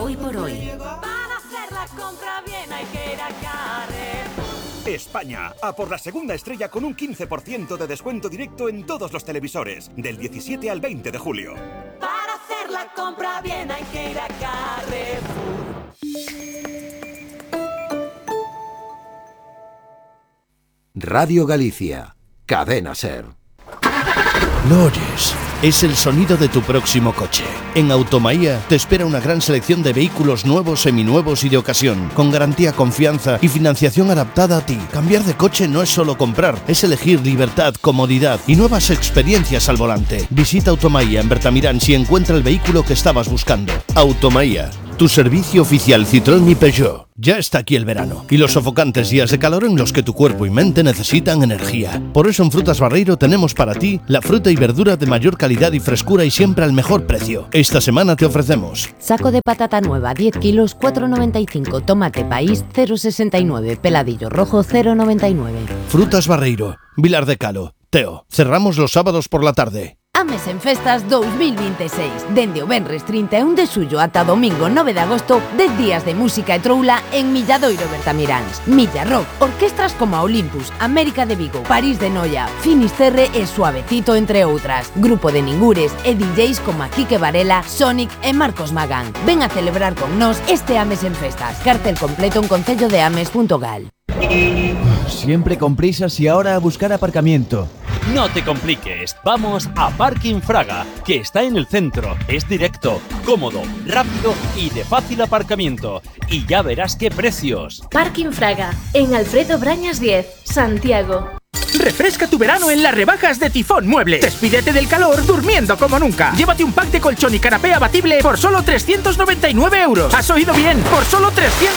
Hoy por hoy. Para hacer la compra bien hay que ir a Carrefour. España, a por la segunda estrella con un 15% de descuento directo en todos los televisores, del 17 al 20 de julio. Para hacer la compra bien hay que ir a Carrefour. Radio Galicia, Cadena SER. ¿Lo oyes? Es el sonido de tu próximo coche. En Automaía te espera una gran selección de vehículos nuevos, seminuevos y de ocasión, con garantía, confianza y financiación adaptada a ti. Cambiar de coche no es solo comprar, es elegir libertad, comodidad y nuevas experiencias al volante. Visita Automaía en Bertamirán si encuentra el vehículo que estabas buscando. Automaía, tu servicio oficial Citroën y Peugeot. Ya está aquí el verano y los sofocantes días de calor en los que tu cuerpo y mente necesitan energía. Por eso en Frutas Barreiro tenemos para ti la fruta y verdura de mayor calidad y frescura y siempre al mejor precio. Esta semana te ofrecemos Saco de patata nueva 10 kilos 4,95. Tomate país 0,69. Peladillo rojo 0,99. Frutas Barreiro, Vilar de Calo, Teo. Cerramos los sábados por la tarde. Ames en Festas 2026. Dende o venres 31 de xullo ata domingo 9 de agosto, 10 días de música e troula en Milladoiro Bertamiráns. Milla Rock, orquestras como a Olympus, América de Vigo, París de Noia, Finisterre e Suavecito, entre outras. Grupo de ningures e DJs como a Quique Varela, Sonic e Marcos Magán. Ven a celebrar con nós este Ames en Festas. Cartel completo en concellodeames.gal. Siempre con prisas y ahora a buscar aparcamiento. No te compliques, vamos a Parking Fraga, que está en el centro. Es directo, cómodo, rápido y de fácil aparcamiento. Y ya verás qué precios. Parking Fraga, en Alfredo Brañas 10, Santiago. Refresca tu verano en las rebajas de Tifón Muebles. Despídete del calor durmiendo como nunca. Llévate un pack de colchón y canapé abatible por solo 399 euros. ¿Has oído bien? Por solo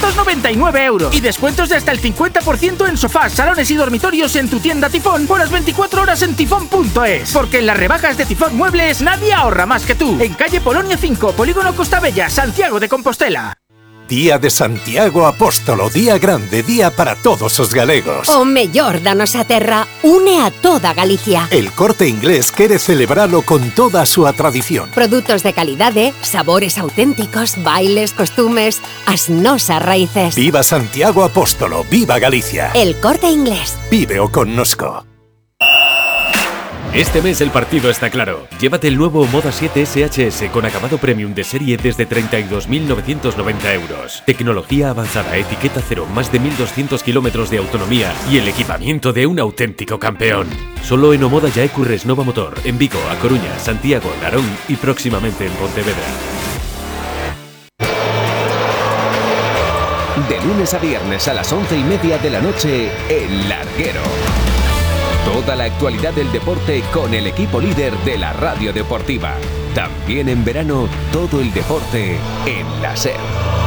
399 euros. Y descuentos de hasta el 50% en sofás, salones y dormitorios en tu tienda Tifón por las 24 horas en tifón.es. Porque en las rebajas de Tifón Muebles nadie ahorra más que tú. En calle Polonia 5, Polígono Costa Bella, Santiago de Compostela. Día de Santiago Apóstolo, día grande, día para todos os galegos. O mellor da nosa terra une a toda Galicia. El Corte Inglés quere celebralo con toda a súa tradición. Produtos de calidade, sabores auténticos, bailes, costumes, as nosas raíces. Viva Santiago Apóstolo, viva Galicia. El Corte Inglés. Víveo connosco. Este mes el partido está claro. Llévate el nuevo Moda 7 SHS con acabado premium de serie desde 32.990 euros. Tecnología avanzada, etiqueta cero, más de 1.200 kilómetros de autonomía y el equipamiento de un auténtico campeón. Solo en Omoda Yaecurres Nova Motor, en Vigo, A Coruña, Santiago, Narón y próximamente en Pontevedra. De lunes a viernes a las 11:30 de la noche, El Larguero. Toda la actualidad del deporte con el equipo líder de la radio deportiva. También en verano, todo el deporte en la SER.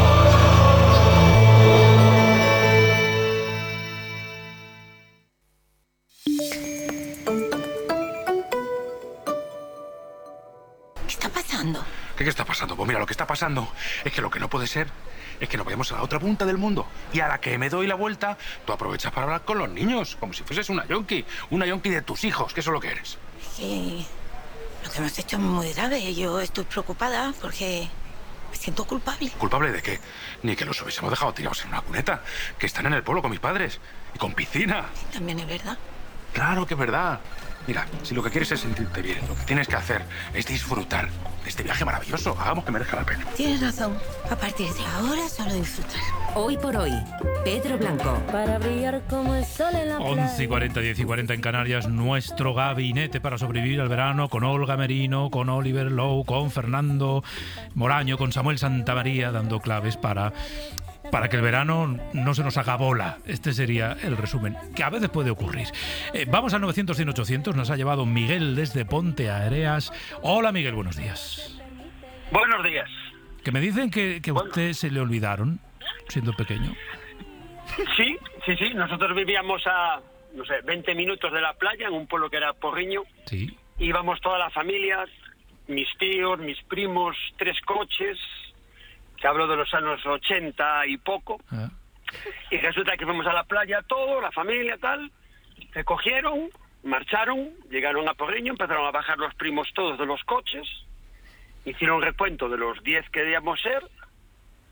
¿Qué está pasando? ¿Qué está pasando? Pues mira, lo que está pasando es que lo que no puede ser es que nos vayamos a la otra punta del mundo y a la que me doy la vuelta, tú aprovechas para hablar con los niños, como si fueses una yonki de tus hijos, que eso es lo que eres. Sí, lo que me has hecho es muy grave. Yo estoy preocupada porque me siento culpable. ¿Culpable de qué? Ni que los hubiésemos dejado tirados en una cuneta, que están en el pueblo con mis padres y con piscina. También es verdad. Claro que es verdad. Mira, si lo que quieres es sentirte bien, lo que tienes que hacer es disfrutar de este viaje maravilloso. Hagamos que merezca la pena. Tienes razón. A partir de ahora solo disfrutar. Hoy por hoy, Pedro Blanco. Para brillar como el sol en la playa. 11:40, 10:40 en Canarias, nuestro gabinete para sobrevivir al verano con Olga Merino, con Oliver Lowe, con Fernando Moraño, con Samuel Santamaría, dando claves para que el verano no se nos haga bola. Este sería el resumen, que a veces puede ocurrir. Vamos al 900-100-800, nos ha llevado Miguel desde Ponte Areas. Hola Miguel, buenos días. Buenos días. Que me dicen que a usted se le olvidaron, siendo pequeño. Sí, nosotros vivíamos a, 20 minutos de la playa, en un pueblo que era Porriño. Sí. Íbamos toda la familia, mis tíos, mis primos, 3 coches... que hablo de los años 80 y poco, y resulta que fuimos a la playa todos, la familia, tal, se cogieron, marcharon, llegaron a Porriño, empezaron a bajar los primos todos de los coches, hicieron un recuento de los 10 que debíamos ser,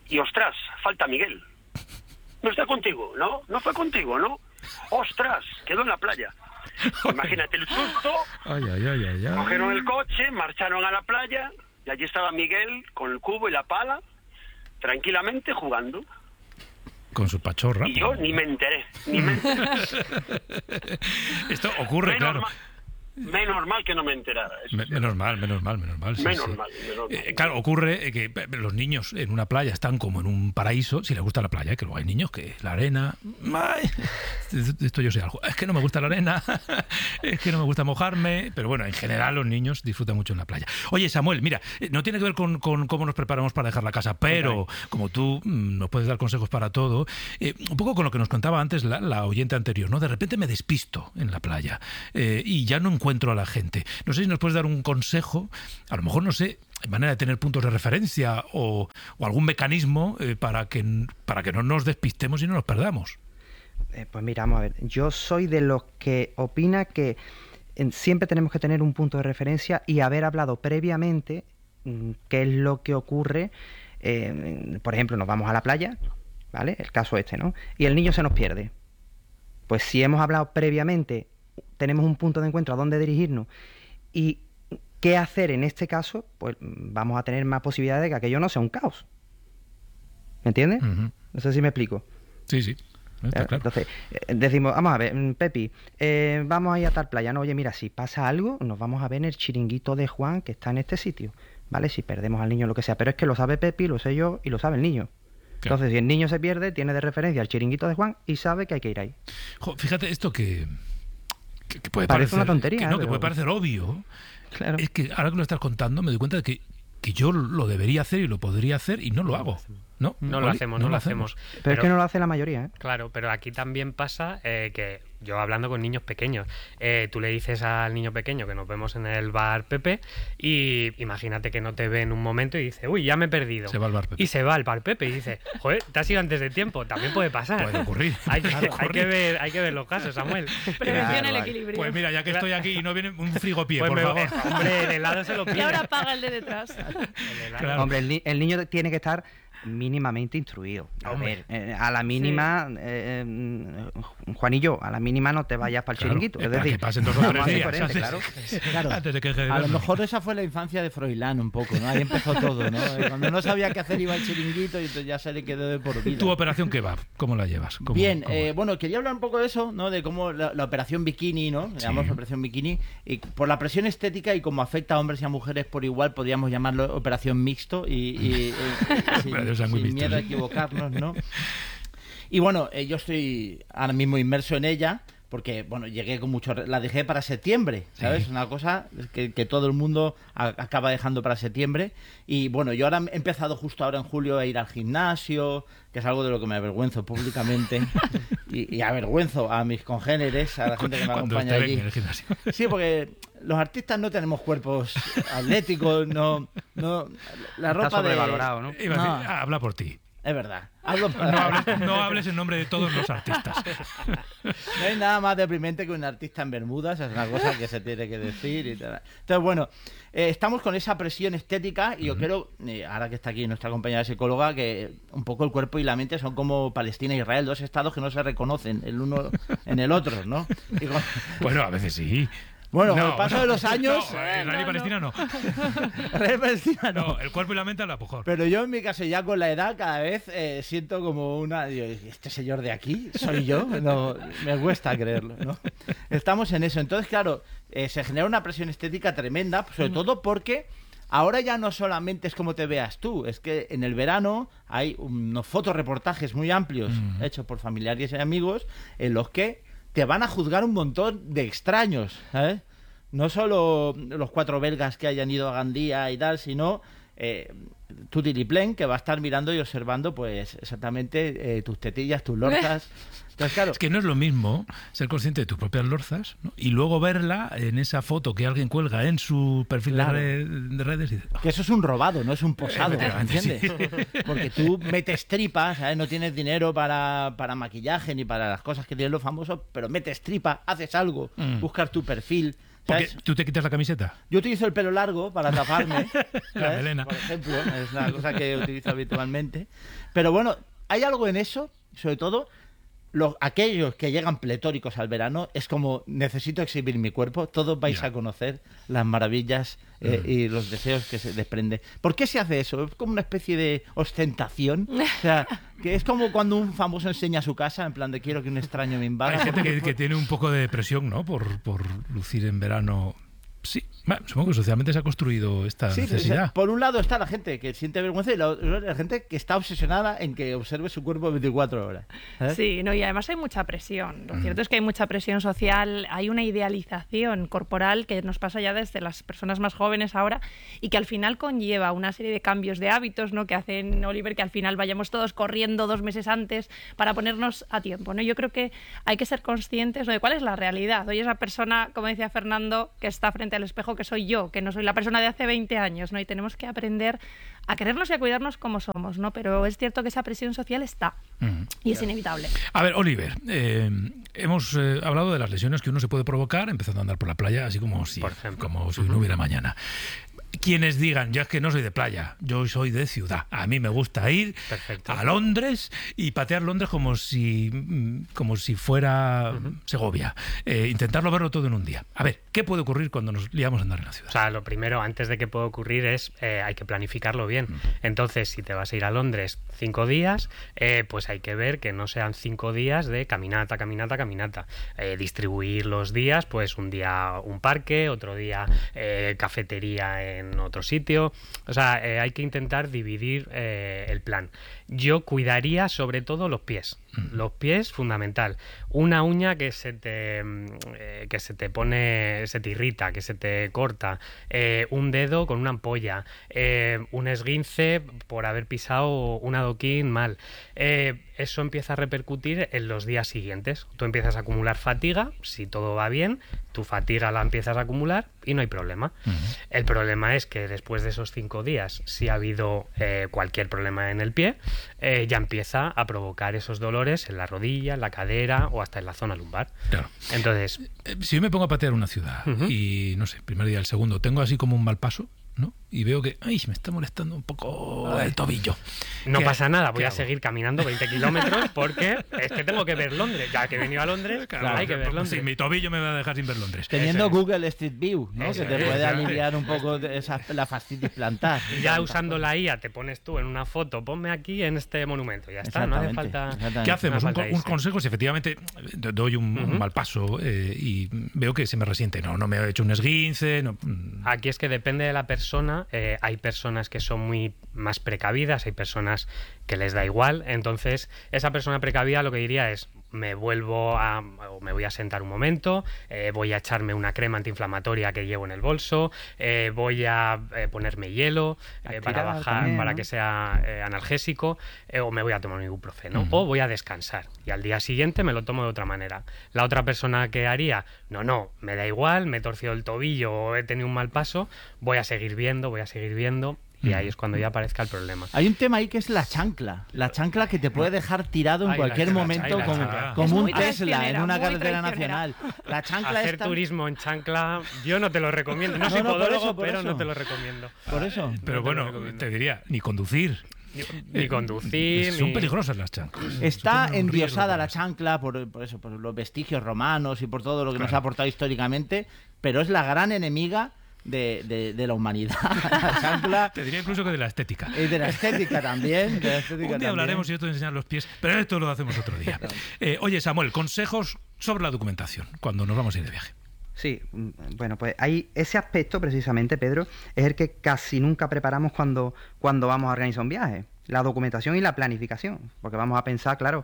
y ostras, falta Miguel. ¿No está contigo? ¿No? ¿No fue contigo? ¿No? ¡Ostras! Quedó en la playa. Imagínate el susto. Ay. Cogieron el coche, marcharon a la playa y allí estaba Miguel con el cubo y la pala, tranquilamente jugando. Con su pachorra. Y yo ni me enteré. Esto ocurre, claro. Menos mal que no me enterara. Menos mal. Sí, menos mal. Claro, ocurre que los niños en una playa están como en un paraíso, si les gusta la playa, que luego hay niños que la arena... ¡Ay! Esto yo sé algo. Es que no me gusta la arena, es que no me gusta mojarme, pero bueno, en general los niños disfrutan mucho en la playa. Oye, Samuel, mira, no tiene que ver con cómo nos preparamos para dejar la casa, pero como tú nos puedes dar consejos para todo, un poco con lo que nos contaba antes la oyente anterior, ¿no? De repente me despisto en la playa y ya no encuentro a la gente. No sé si nos puedes dar un consejo, a lo mejor, no sé, manera de tener puntos de referencia o algún mecanismo para que no nos despistemos y no nos perdamos. Pues mira, vamos a ver, yo soy de los que opina que siempre tenemos que tener un punto de referencia y haber hablado previamente qué es lo que ocurre. Por ejemplo, nos vamos a la playa, ¿vale? El caso este, ¿no? Y el niño se nos pierde. Pues si hemos hablado previamente, tenemos un punto de encuentro a dónde dirigirnos y qué hacer en este caso, pues vamos a tener más posibilidades de que aquello no sea un caos. ¿Me entiendes? Uh-huh. No sé si me explico. Sí. Está claro. Entonces, decimos, vamos a ver, Pepi, vamos a ir a tal playa. No, oye, mira, si pasa algo, nos vamos a ver en el chiringuito de Juan, que está en este sitio, ¿vale? Si perdemos al niño, lo que sea. Pero es que lo sabe Pepi, lo sé yo y lo sabe el niño. Claro. Entonces, si el niño se pierde, tiene de referencia al chiringuito de Juan y sabe que hay que ir ahí. Fíjate esto que puede parece una tontería. Que puede parecer obvio. Claro. Es que ahora que lo estás contando me doy cuenta de que yo lo debería hacer y lo podría hacer y no lo hago. No lo hacemos. Pero es que no lo hace la mayoría, ¿eh? Claro, pero aquí también pasa que yo hablando con niños pequeños, tú le dices al niño pequeño que nos vemos en el bar Pepe y imagínate que no te ve en un momento y dice, uy, ya me he perdido. Se va al bar Pepe. Y se va al bar Pepe y dice, joder, te has ido antes de tiempo. También puede pasar. Puede ocurrir. Hay que ver los casos, Samuel. Prevención el equilibrio. Pues mira, ya que estoy aquí y no viene un frigopié, pues por favor. Hombre, el helado se lo pide. Y ahora paga el de detrás. Claro. Hombre, el niño tiene que estar mínimamente instruido. A ver, a la mínima, Juan y yo, a la mínima no te vayas para el chiringuito. Es decir, que pasen 2 o 3 días. Claro. Antes de que a lo mejor esa fue la infancia de Froilán un poco, ¿no? Ahí empezó todo, ¿no? Cuando no sabía qué hacer iba al chiringuito y entonces ya se le quedó de por vida. ¿Tu operación qué va? ¿Cómo la llevas? Bien, bueno, quería hablar un poco de eso, ¿no? De cómo la operación bikini, ¿no? Le llamamos operación bikini, y por la presión estética y como afecta a hombres y a mujeres por igual, podríamos llamarlo operación mixto y sin miedo a equivocarnos, ¿no? Y bueno, yo estoy ahora mismo inmerso en ella porque, bueno, llegué con mucho... La dejé para septiembre, ¿sabes? Sí. Una cosa que todo el mundo acaba dejando para septiembre. Y bueno, yo ahora he empezado justo ahora en julio a ir al gimnasio, que es algo de lo que me avergüenzo públicamente. y avergüenzo a mis congéneres, a la gente que me acompaña allí. En el gimnasio. Sí, porque los artistas no tenemos cuerpos atléticos, no la ropa está sobrevalorado, ¿no? Iba a decir, habla por ti. Es verdad. No hables en nombre de todos los artistas. No hay nada más deprimente que un artista en Bermudas, es una cosa que se tiene que decir y tal. Entonces, bueno, estamos con esa presión estética y yo quiero, ahora que está aquí nuestra compañera psicóloga, que un poco el cuerpo y la mente son como Palestina e Israel, 2 estados que no se reconocen el uno en el otro, ¿no? Bueno, a veces sí. Bueno, con el paso de los años... Israel y Palestina no. Israel y Palestina no. El cuerpo y la mente a la mejor. Pero yo en mi caso, ya con la edad, cada vez siento como una... ¿Este señor de aquí soy yo? No, me cuesta creerlo, ¿no? Estamos en eso. Entonces, claro, se genera una presión estética tremenda, sobre todo porque... Ahora ya no solamente es como te veas tú, es que en el verano hay unos fotoreportajes muy amplios hechos por familiares y amigos en los que te van a juzgar un montón de extraños, ¿sabes? No solo los 4 belgas que hayan ido a Gandía y tal, sino tu tiliplén que va a estar mirando y observando pues exactamente tus tetillas, tus lorzas. Entonces, claro, es que no es lo mismo ser consciente de tus propias lorzas, ¿no? Y luego verla en esa foto que alguien cuelga en su perfil de redes. Y... Que eso es un robado, no es un posado, ¿entiendes? Sí. Porque tú metes tripas, ¿sabes? No tienes dinero para maquillaje ni para las cosas que tienen los famosos, pero metes tripa, haces algo, buscas tu perfil, Porque tú te quitas la camiseta. Yo utilizo el pelo largo para taparme. La melena. Por ejemplo, es una cosa que utilizo habitualmente. Pero bueno, hay algo en eso, sobre todo aquellos que llegan pletóricos al verano, es como, necesito exhibir mi cuerpo, todos vais a conocer las maravillas y los deseos que se desprende. ¿Por qué se hace eso? Es como una especie de ostentación. O sea, que es como cuando un famoso enseña su casa, en plan de quiero que un extraño me invada. Hay gente que tiene un poco de depresión, ¿no? Por lucir en verano. Sí, bueno, supongo que socialmente se ha construido esta necesidad. Por un lado está la gente que siente vergüenza y la gente que está obsesionada en que observe su cuerpo 24 horas. Sí, no, y además hay mucha presión. Lo cierto es que hay mucha presión social, hay una idealización corporal que nos pasa ya desde las personas más jóvenes ahora y que al final conlleva una serie de cambios de hábitos, ¿no? Que hacen, Oliver, que al final vayamos todos corriendo 2 meses antes para ponernos a tiempo, ¿no? Yo creo que hay que ser conscientes, ¿no?, de cuál es la realidad. Hoy esa persona, como decía Fernando, que está frente al espejo, que soy yo, que no soy la persona de hace 20 años, ¿no? Y tenemos que aprender a querernos y a cuidarnos como somos, ¿no? Pero es cierto que esa presión social está y es inevitable. A ver, Oliver, hemos hablado de las lesiones que uno se puede provocar empezando a andar por la playa, así como si no hubiera mañana. Quienes digan, yo es que no soy de playa, yo soy de ciudad. A mí me gusta ir a Londres y patear Londres como si fuera Segovia. Intentarlo verlo todo en un día. A ver, ¿qué puede ocurrir cuando nos liamos a andar en la ciudad? O sea, lo primero, antes de que pueda ocurrir, es hay que planificarlo bien. Entonces, si te vas a ir a Londres 5 días, pues hay que ver que no sean 5 días de caminata. Distribuir los días, pues un día un parque, otro día cafetería en otro sitio. O sea, hay que intentar dividir el plan. Yo cuidaría sobre todo los pies. Los pies, fundamental. Una uña que se te irrita, que se te corta, un dedo con una ampolla, un esguince por haber pisado un adoquín mal. Eso empieza a repercutir en los días siguientes. Tú empiezas a acumular fatiga, si todo va bien, tu fatiga la empiezas a acumular y no hay problema. El problema es que después de esos 5 días, si ha habido cualquier problema en el pie, ya empieza a provocar esos dolores en la rodilla, en la cadera o hasta en la zona lumbar. Claro. Entonces, si yo me pongo a patear una ciudad y, no sé, primer día, el segundo, tengo así como un mal paso, ¿no? Y veo que me está molestando un poco el tobillo. No pasa nada, voy a seguir caminando 20 kilómetros porque es que tengo que ver Londres. Ya que he venido a Londres, hay que ver Londres. Sí, mi tobillo me va a dejar sin ver Londres. Teniendo Google Street View, ¿no? Que te puede aliviar un poco de la fastidio plantar. Ya usando la IA te pones tú en una foto, ponme aquí en este monumento, ya está, no hace falta. ¿Qué hacemos? Un consejo, si efectivamente doy un mal paso y veo que se me resiente. No me he hecho un esguince. Aquí es que depende de la persona. Hay personas que son muy más precavidas, hay personas que les da igual. Entonces, esa persona precavida lo que diría es: me voy a sentar un momento, voy a echarme una crema antiinflamatoria que llevo en el bolso, voy a ponerme hielo para bajar, también, para que sea analgésico, o me voy a tomar un ibuprofeno, o voy a descansar y al día siguiente me lo tomo de otra manera. La otra persona que haría, no, me da igual, me he torcido el tobillo o he tenido un mal paso, voy a seguir viendo. Y ahí es cuando ya aparezca el problema. Hay un tema ahí que es la chancla. La chancla que te puede dejar tirado en cualquier momento como un Tesla en una carretera nacional. La chancla hacer turismo en chancla, yo no te lo recomiendo. No soy podólogo, pero no te lo recomiendo. Por eso. Pero bueno, te diría, ni conducir. Ni conducir. Son peligrosas las chanclas. Está endiosada la chancla por los vestigios romanos y por todo lo que nos ha aportado históricamente, pero es la gran enemiga de la humanidad. La chancla. Te diría incluso que de la estética. Y de la estética también. Un día hablaremos y esto de enseñar los pies, pero esto lo hacemos otro día. Oye, Samuel, consejos sobre la documentación cuando nos vamos a ir de viaje. Sí, bueno, pues hay ese aspecto precisamente, Pedro, es el que casi nunca preparamos cuando vamos a organizar un viaje. La documentación y la planificación, porque vamos a pensar, claro,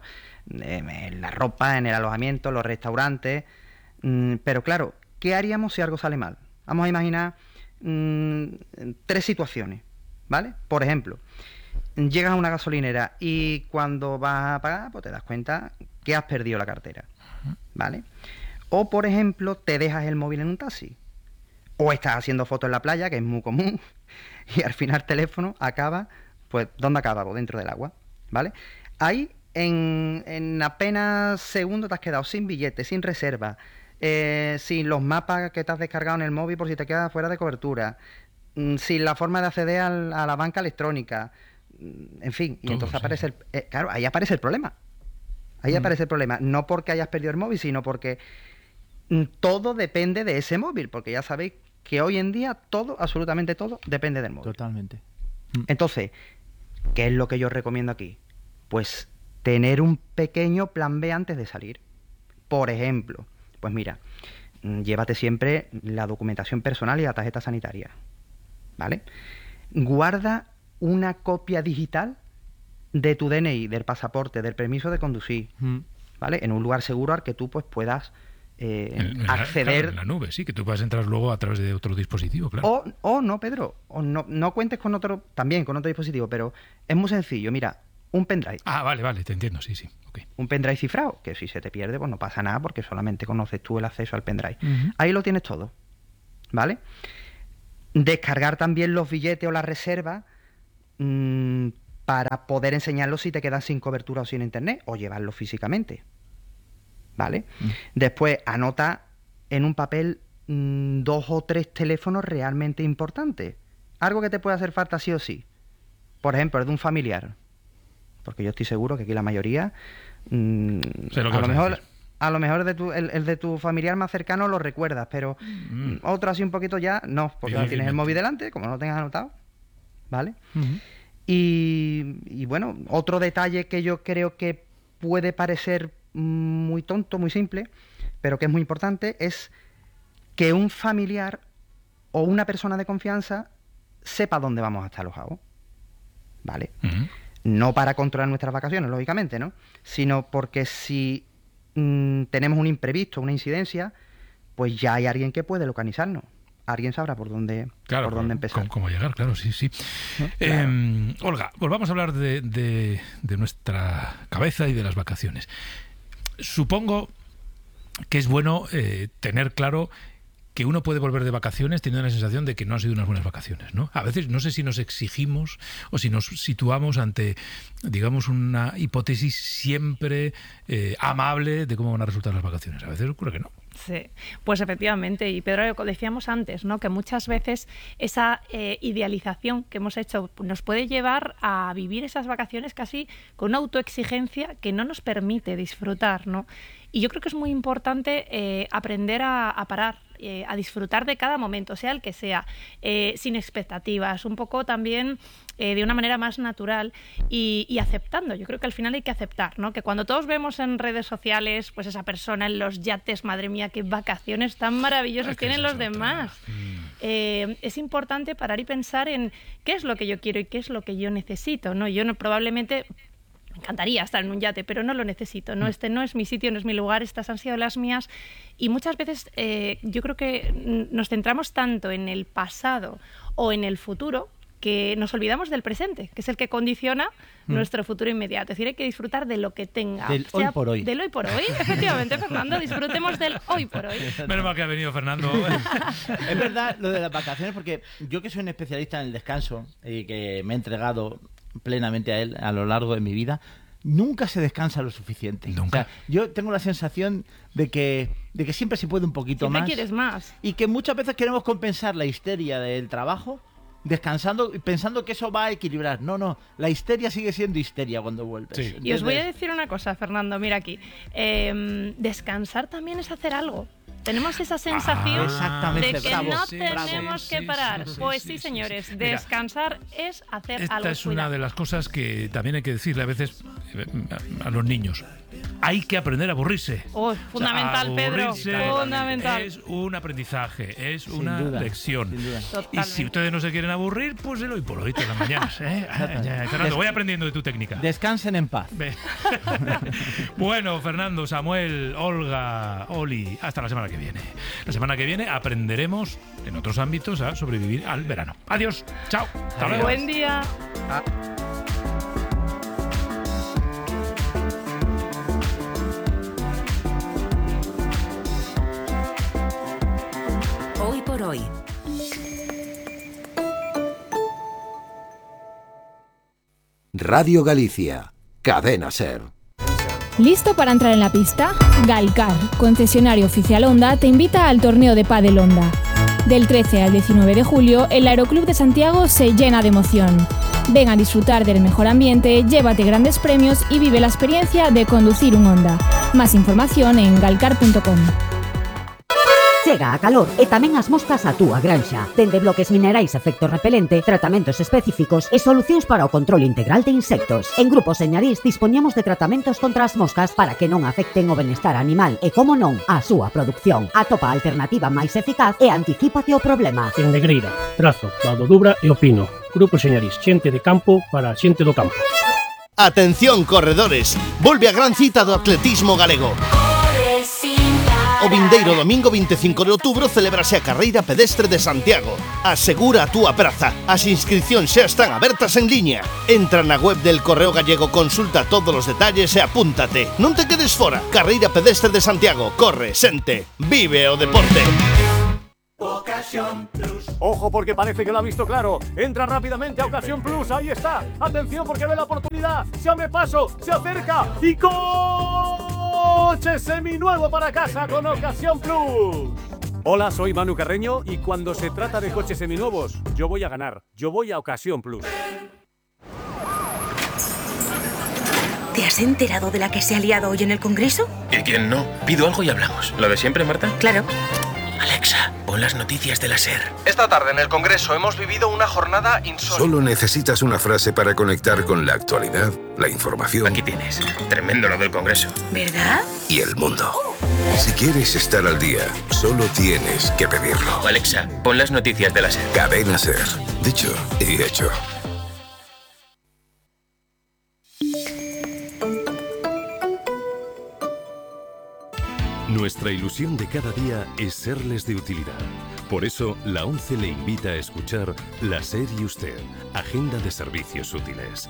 en la ropa, en el alojamiento, los restaurantes, pero claro, ¿qué haríamos si algo sale mal? Vamos a imaginar 3 situaciones, ¿vale? Por ejemplo, llegas a una gasolinera y cuando vas a pagar, pues te das cuenta que has perdido la cartera, ¿vale? O, por ejemplo, te dejas el móvil en un taxi. O estás haciendo fotos en la playa, que es muy común, y al final el teléfono acaba, pues, ¿dónde acaba? Pues dentro del agua, ¿vale? Ahí, en apenas segundos te has quedado sin billete, sin reserva, sin los mapas que te has descargado en el móvil por si te quedas fuera de cobertura, sin la forma de acceder a la banca electrónica, en fin, y entonces aparece claro, ahí aparece el problema. Ahí aparece el problema, no porque hayas perdido el móvil, sino porque todo depende de ese móvil, porque ya sabéis que hoy en día todo, absolutamente todo, depende del móvil. Totalmente. Entonces, ¿qué es lo que yo recomiendo aquí? Pues tener un pequeño plan B antes de salir. Por ejemplo, pues mira, llévate siempre la documentación personal y la tarjeta sanitaria, ¿vale? Guarda una copia digital de tu DNI, del pasaporte, del permiso de conducir, ¿vale? En un lugar seguro al que tú pues puedas acceder. Claro, en la nube, sí, que tú puedas entrar luego a través de otro dispositivo, claro. O no, Pedro, o no cuentes con otro dispositivo, pero es muy sencillo, mira, un pendrive. Ah, vale, te entiendo, sí, okay. Un pendrive cifrado, que si se te pierde, pues no pasa nada, porque solamente conoces tú el acceso al pendrive. Ahí lo tienes todo, ¿vale? Descargar también los billetes o las reservas para poder enseñarlos si te quedas sin cobertura o sin internet, o llevarlos físicamente, ¿vale? Después anota en un papel 2 o 3 teléfonos realmente importantes, algo que te puede hacer falta sí o sí, por ejemplo el de un familiar, porque yo estoy seguro que aquí la mayoría a lo mejor el de tu familiar más cercano lo recuerdas, pero otro así un poquito ya no, porque no tienes el móvil delante, como no lo tengas anotado, ¿vale? Y bueno, otro detalle que yo creo que puede parecer muy tonto, muy simple, pero que es muy importante, es que un familiar o una persona de confianza sepa dónde vamos a estar alojados, ¿vale? No para controlar nuestras vacaciones, lógicamente, ¿no? Sino porque si tenemos un imprevisto, una incidencia, pues ya hay alguien que puede localizarnos. Alguien sabrá por dónde empezar. Cómo llegar, claro, sí. Claro. Olga, volvamos a hablar de nuestra cabeza y de las vacaciones. Supongo que es bueno tener claro que uno puede volver de vacaciones teniendo la sensación de que no han sido unas buenas vacaciones, ¿no? A veces no sé si nos exigimos o si nos situamos ante, digamos, una hipótesis siempre amable de cómo van a resultar las vacaciones. A veces ocurre que no. Sí, pues efectivamente, y Pedro, lo decíamos antes, ¿no? Que muchas veces esa idealización que hemos hecho nos puede llevar a vivir esas vacaciones casi con una autoexigencia que no nos permite disfrutar, ¿no? Y yo creo que es muy importante aprender a parar, a disfrutar de cada momento, sea el que sea, sin expectativas, un poco también de una manera más natural y aceptando. Yo creo que al final hay que aceptar, ¿no? Que cuando todos vemos en redes sociales, pues esa persona en los yates, madre mía, qué vacaciones tan maravillosas tienen los demás. Es importante parar y pensar en qué es lo que yo quiero y qué es lo que yo necesito, ¿no? Yo probablemente me encantaría estar en un yate, pero no lo necesito, ¿no? Este no es mi sitio, no es mi lugar, estas han sido las mías. Y muchas veces yo creo que nos centramos tanto en el pasado o en el futuro que nos olvidamos del presente, que es el que condiciona nuestro futuro inmediato. Es decir, hay que disfrutar de lo que tenga. Del hoy por hoy. Del hoy por hoy, efectivamente, Fernando. Disfrutemos del hoy por hoy. Menos mal que ha venido Fernando. Es verdad lo de las vacaciones, porque yo que soy un especialista en el descanso y que me he entregado plenamente a él a lo largo de mi vida, nunca se descansa lo suficiente. Nunca. O sea, yo tengo la sensación de que siempre se puede un poquito siempre más. Quieres más. Y que muchas veces queremos compensar la histeria del trabajo descansando y pensando que eso va a equilibrar. No, la histeria sigue siendo histeria cuando vuelves. Sí. Y os voy a decir una cosa, Fernando, mira aquí. Descansar también es hacer algo. Tenemos esa sensación de que no tenemos que parar. Pues sí, señores, descansar es hacer algo. Esta es una de las cosas que también hay que decirle a veces a los niños. Hay que aprender a aburrirse. Fundamental, Pedro. Fundamental. Es un aprendizaje, es una lección. Totalmente. Y si ustedes no se quieren aburrir, pues el hoy por hoy todas las mañanas. Fernando, voy aprendiendo de tu técnica. Descansen en paz. Bueno, Fernando, Samuel, Olga, Oli, hasta la semana que viene. La semana que viene aprenderemos en otros ámbitos a sobrevivir al verano. Adiós, chao. Hasta luego. Buen día. Hoy por hoy. Radio Galicia, Cadena SER. ¿Listo para entrar en la pista? Galcar, concesionario oficial Honda, te invita al torneo de pádel Honda. Del 13 al 19 de julio, el Aeroclub de Santiago se llena de emoción. Ven a disfrutar del mejor ambiente, llévate grandes premios y vive la experiencia de conducir un Honda. Más información en galcar.com. Chega a calor e tamén as moscas á túa granxa. Dende bloques minerais efecto repelente, tratamentos específicos e solucións para o control integral de insectos. En Grupo Señarís dispoñemos de tratamentos contra as moscas para que non afecten o benestar animal e, como non, a súa producción. Atopa a alternativa máis eficaz e anticípate o problema. En Negreira, Trazo, Valdo Dubra e Opino. Grupo Señarís, xente de campo para a xente do campo. Atención, corredores, volve a gran cita do atletismo galego. O vindeiro domingo 25 de outubro celebrase a Carreira Pedestre de Santiago. Asegura a túa praza. As inscripcións xa están abertas en liña. Entra na web del Correo Gallego, consulta todos os detalles e apúntate. Non te quedes fora. Carreira Pedestre de Santiago. Corre, sente, vive o deporte. Ocasión Plus. Ojo, porque parece que lo ha visto claro. Entra rápidamente a Ocasión Plus. Ahí está. Atención, porque ve la oportunidad. Se abre paso, se acerca y coche seminuevo para casa con Ocasión Plus. Hola, soy Manu Carreño y cuando se trata de coches seminuevos, yo voy a ganar. Yo voy a Ocasión Plus. ¿Te has enterado de la que se ha liado hoy en el Congreso? ¿Y quién no? Pido algo y hablamos. ¿Lo de siempre, Marta? Claro. Alexa, pon las noticias de la SER. Esta tarde en el Congreso hemos vivido una jornada insólita. Solo necesitas una frase para conectar con la actualidad, la información. Aquí tienes. Tremendo lo del Congreso. ¿Verdad? Y el mundo. Si quieres estar al día, solo tienes que pedirlo. Alexa, pon las noticias de la SER. Cadena SER. Dicho y hecho. Nuestra ilusión de cada día es serles de utilidad. Por eso, la ONCE le invita a escuchar La SER y Usted, Agenda de Servicios Útiles.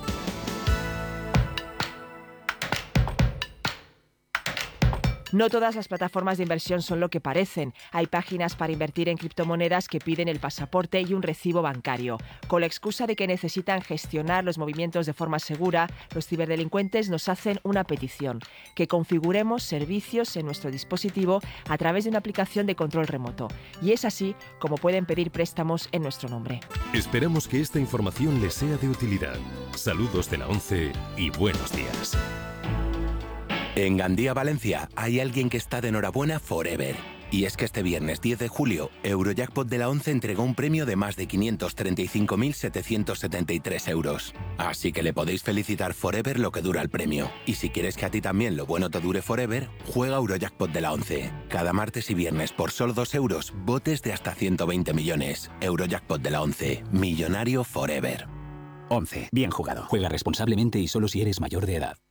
No todas las plataformas de inversión son lo que parecen. Hay páginas para invertir en criptomonedas que piden el pasaporte y un recibo bancario. Con la excusa de que necesitan gestionar los movimientos de forma segura, los ciberdelincuentes nos hacen una petición: que configuremos servicios en nuestro dispositivo a través de una aplicación de control remoto. Y es así como pueden pedir préstamos en nuestro nombre. Esperamos que esta información les sea de utilidad. Saludos de la ONCE y buenos días. En Gandía, Valencia, hay alguien que está de enhorabuena forever. Y es que este viernes 10 de julio, Eurojackpot de la ONCE entregó un premio de más de 535.773 euros. Así que le podéis felicitar forever lo que dura el premio. Y si quieres que a ti también lo bueno te dure forever, juega Eurojackpot de la ONCE. Cada martes y viernes por solo 2 euros, botes de hasta 120 millones. Eurojackpot de la ONCE. Millonario forever. 11. Bien jugado. Juega responsablemente y solo si eres mayor de edad.